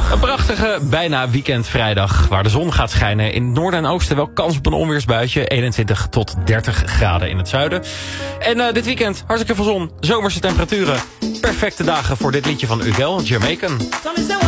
Een prachtige, bijna weekendvrijdag, waar de zon gaat schijnen. In het noorden en oosten wel kans op een onweersbuitje. 21 tot 30 graden in het zuiden. En dit weekend hartstikke veel zon, zomerse temperaturen. Perfecte dagen voor dit liedje van Ugel, Jamaican.